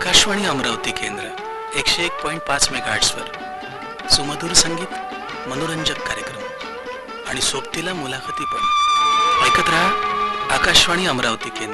आकाशवाणी अमरावती केंद्र 101.5 मेगाहर्ट्झवर सुमधुर संगीत, मनोरंजक कार्यक्रम आणि सोबतीला मुलाखती पण ऐकत राहा. आकाशवाणी अमरावती केंद्र.